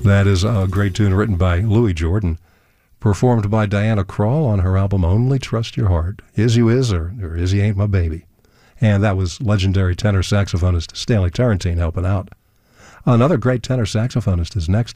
That is a great tune written by Louis Jordan, performed by Diana Krall on her album Only Trust Your Heart. Is You Is or Is You Ain't My Baby. And that was legendary tenor saxophonist Stanley Tarantine helping out. Another great tenor saxophonist is next